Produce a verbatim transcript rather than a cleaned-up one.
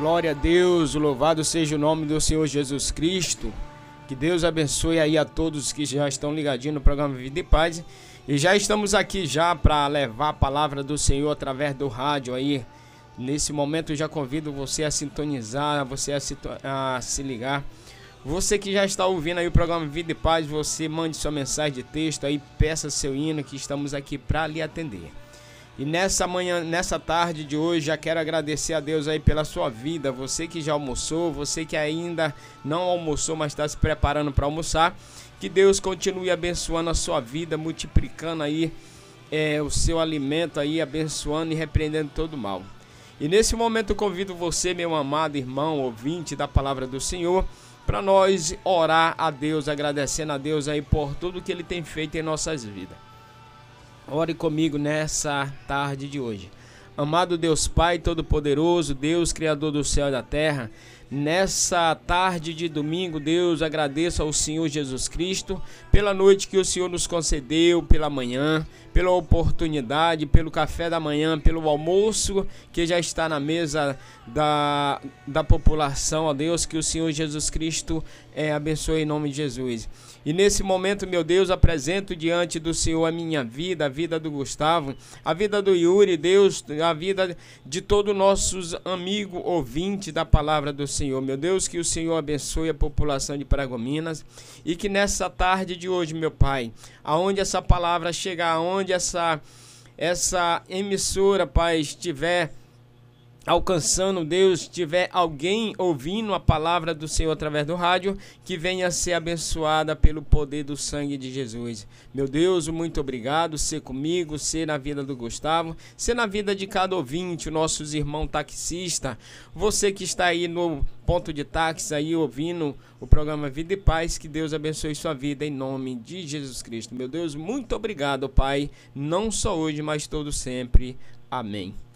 Glória a Deus, louvado seja o nome do Senhor Jesus Cristo. Que Deus abençoe aí a todos que já estão ligadinhos no programa Vida e Paz. E já estamos aqui já para levar a palavra do Senhor através do rádio aí. Nesse momento eu já convido você a sintonizar, você a se, a se ligar. Você que já está ouvindo aí o programa Vida e Paz, você mande sua mensagem de texto aí, peça seu hino, que estamos aqui para lhe atender. E nessa manhã, nessa tarde de hoje, já quero agradecer a Deus aí pela sua vida. Você que já almoçou, você que ainda não almoçou, mas está se preparando para almoçar. Que Deus continue abençoando a sua vida, multiplicando aí é, o seu alimento aí, abençoando e repreendendo todo o mal. E nesse momento eu convido você, meu amado irmão, ouvinte da palavra do Senhor, para nós orar a Deus, agradecendo a Deus aí por tudo que Ele tem feito em nossas vidas. Ore comigo nessa tarde de hoje. Amado Deus Pai Todo-Poderoso, Deus Criador do céu e da terra, nessa tarde de domingo, Deus, agradeço ao Senhor Jesus Cristo pela noite que o Senhor nos concedeu, pela manhã, pela oportunidade, pelo café da manhã, pelo almoço que já está na mesa da, da população, ó Deus, que o Senhor Jesus Cristo é, abençoe em nome de Jesus. E nesse momento, meu Deus, apresento diante do Senhor a minha vida, a vida do Gustavo, a vida do Yuri, Deus, a vida de todos nossos amigos ouvintes da palavra do Senhor. Meu Deus, que o Senhor abençoe a população de Paragominas e que nessa tarde de hoje, meu Pai, aonde essa palavra chegar, aonde essa, essa emissora, Pai, estiver alcançando, Deus, tiver alguém ouvindo a palavra do Senhor através do rádio, que venha ser abençoada pelo poder do sangue de Jesus. Meu Deus, muito obrigado, ser comigo, ser na vida do Gustavo, ser na vida de cada ouvinte, nossos irmãos taxistas, você que está aí no ponto de táxi, aí ouvindo o programa Vida e Paz, que Deus abençoe sua vida em nome de Jesus Cristo. Meu Deus, muito obrigado, Pai, não só hoje, mas todo sempre. Amém.